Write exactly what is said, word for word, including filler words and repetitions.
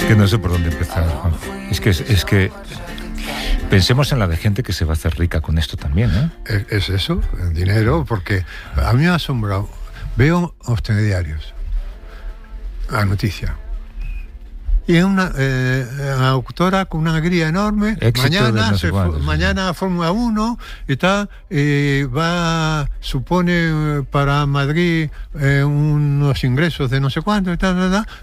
Es que no sé por dónde empezar, Juanjo. Es que, es, es que pensemos en la de gente que se va a hacer rica con esto también, ¿eh? Es, es eso, el dinero, porque a mí me ha asombrado. Veo los telediarios, la noticia. Y es una eh, autora con una alegría enorme. Éxito mañana no sé se, cuántos, mañana sí. Fórmula uno y tal, y va, supone para Madrid eh, unos ingresos de no sé cuánto y tal, tal, tal,